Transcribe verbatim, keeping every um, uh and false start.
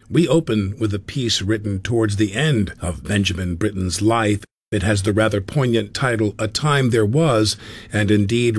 We open with a piece written towards the end of Benjamin Britten's life. It has the rather poignant title, A Time There Was, and indeed